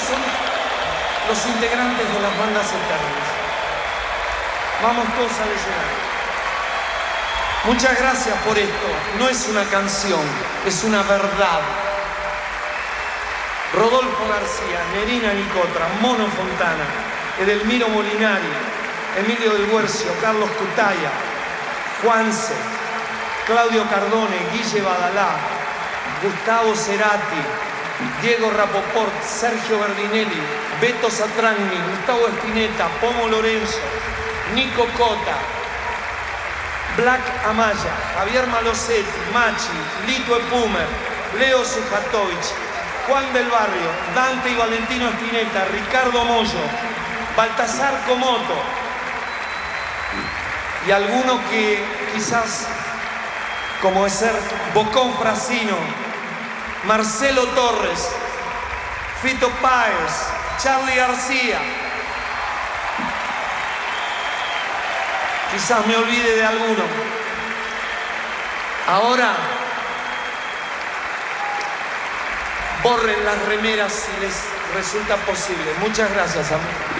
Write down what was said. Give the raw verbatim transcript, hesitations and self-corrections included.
son los integrantes de las bandas eternas. Vamos todos al escenario. Muchas gracias por esto. No es una canción, es una verdad. Rodolfo García, Nerina Nicotra, Mono Fontana, Edelmiro Molinari, Emilio del Guercio, Carlos Cutaya, Juanse, Claudio Cardone, Guille Badalá, Gustavo Cerati, Diego Rapoport, Sergio Berdinelli, Beto Satragni, Gustavo Spinetta, Pomo Lorenzo, Nico Cota, Black Amaya, Javier Malosetti, Machi, Lito Epumer, Leo Sujatovic, Juan del Barrio, Dante y Valentino Spinetta, Ricardo Mollo, Baltasar Comoto y alguno que quizás, como es ser Bocón Frasino, Marcelo Torres, Fito Páez, Charly García. Quizás me olvide de alguno. Ahora, borren las remeras si les resulta posible. Muchas gracias, amigos.